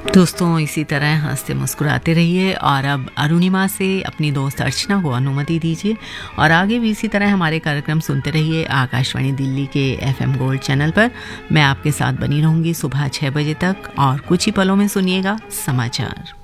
दोस्तों, इसी तरह हंसते मुस्कुराते रहिए और अब अरुणिमा से अपनी दोस्त अर्चना को अनुमति दीजिए और आगे भी इसी तरह हमारे कार्यक्रम सुनते रहिए आकाशवाणी दिल्ली के FM गोल्ड चैनल पर। मैं आपके साथ बनी रहूंगी सुबह 6 बजे तक और कुछ ही पलों में सुनिएगा समाचार।